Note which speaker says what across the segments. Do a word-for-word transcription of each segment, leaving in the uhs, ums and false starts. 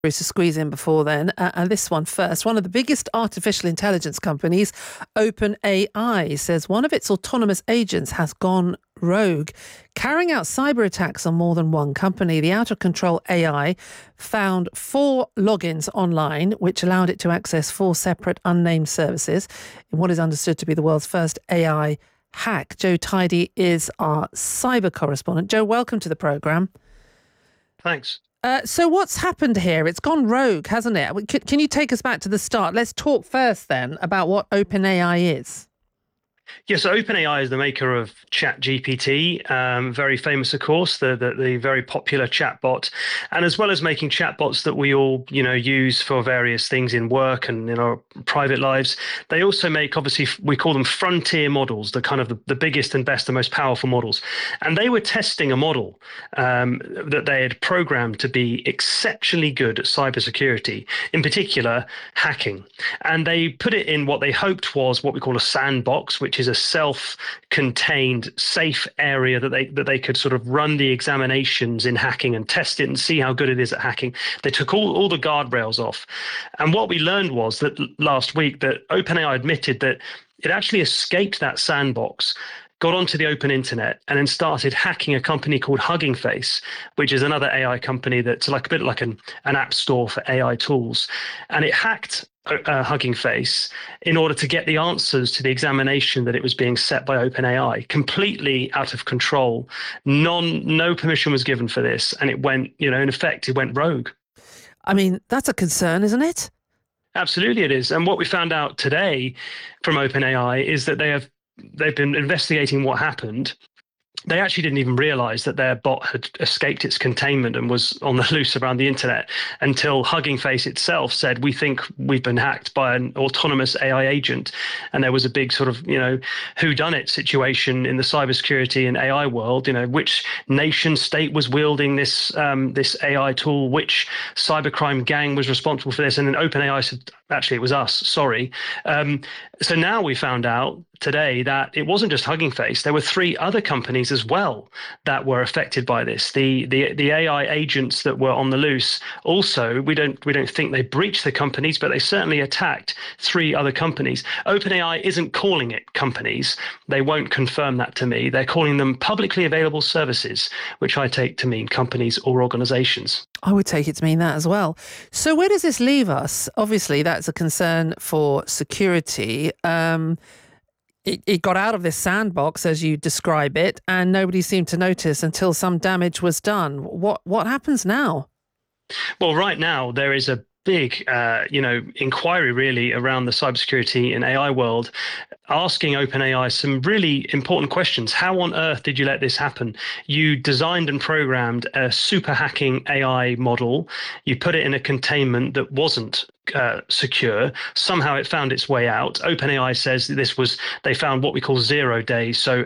Speaker 1: To squeeze in before then, uh, and this one first. One of the biggest artificial intelligence companies, OpenAI, says one of its autonomous agents has gone rogue, carrying out cyber attacks on more than one company. The out of control A I found four logins online, which allowed it to access four separate unnamed services in what is understood to be the world's first A I hack. Joe Tidy is our cyber correspondent. Joe, welcome to the programme.
Speaker 2: Thanks.
Speaker 1: Uh, so what's happened here? It's gone rogue, hasn't it? Can, can you take us back to the start? Let's talk first then about what OpenAI is.
Speaker 2: Yes, so OpenAI is the maker of ChatGPT, um, very famous, of course, the, the the very popular chatbot, and as well as making chatbots that we all, you know, use for various things in work and in our private lives, they also make, obviously, we call them frontier models, the kind of the, the biggest and best and most powerful models. And they were testing a model um, that they had programmed to be exceptionally good at cybersecurity, in particular, hacking. And they put it in what they hoped was what we call a sandbox, which is a self-contained, safe area that they that they could sort of run the examinations in hacking and test it and see how good it is at hacking. They took all, all the guardrails off. And what we learned was that last week that OpenAI admitted that it actually escaped that sandbox, got onto the open internet, and then started hacking a company called Hugging Face, which is another A I company that's like a bit like an, an app store for A I tools. And it hacked uh, Hugging Face in order to get the answers to the examination that it was being set by OpenAI, completely out of control. Non, no permission was given for this. And it went, you know, in effect, it went rogue.
Speaker 1: I mean, that's a concern, isn't it?
Speaker 2: Absolutely it is. And what we found out today from OpenAI is that they have they've been investigating what happened. They actually didn't even realize that their bot had escaped its containment and was on the loose around the internet until Hugging Face itself said, we think we've been hacked by an autonomous A I agent. And there was a big sort of, you know, whodunit situation in the cybersecurity and A I world, you know, which nation state was wielding this um, this A I tool, which cybercrime gang was responsible for this. And then OpenAI said, actually, it was us, sorry. Um, so now we found out today that it wasn't just Hugging Face. There were three other companies as well that were affected by this. The the the A I agents that were on the loose also, we don't we don't think they breached the companies, but they certainly attacked three other companies. OpenAI isn't calling it companies. They won't confirm that to me. They're calling them publicly available services, which I take to mean companies or organizations.
Speaker 1: I would take it to mean that as well. So where does this leave us? Obviously, that's a concern for security. Um, It, it got out of this sandbox, as you describe it, and nobody seemed to notice until some damage was done. What what happens now?
Speaker 2: Well, right now, there is a big, uh, you know, inquiry really around the cybersecurity and A I world, asking OpenAI some really important questions. How on earth did you let this happen? You designed and programmed a super hacking A I model. You put it in a containment that wasn't uh, secure. Somehow it found its way out. OpenAI says this was, they found what we call zero days. So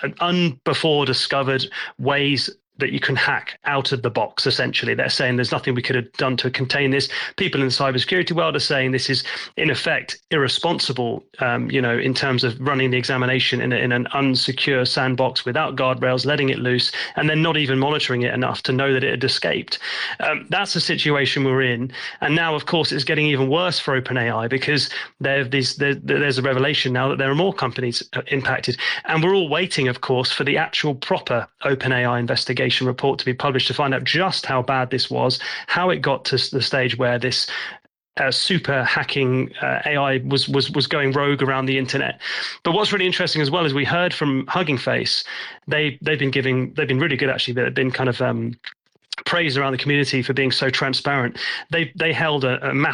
Speaker 2: unbefore discovered ways that you can hack out of the box, essentially. They're saying there's nothing we could have done to contain this. People in the cybersecurity world are saying this is, in effect, irresponsible, um, you know, in terms of running the examination in, a, in an unsecure sandbox without guardrails, letting it loose, and then not even monitoring it enough to know that it had escaped. Um, that's the situation we're in. And now, of course, it's getting even worse for OpenAI because there, these, there, there's a revelation now that there are more companies impacted. And we're all waiting, of course, for the actual proper OpenAI investigation report to be published to find out just how bad this was, how it got to the stage where this uh, super hacking uh, A I was was was going rogue around the internet. But what's really interesting as well is we heard from Hugging Face, they they've been giving they've been really good actually. They've been kind of um, praised around the community for being so transparent. They they held a, a massive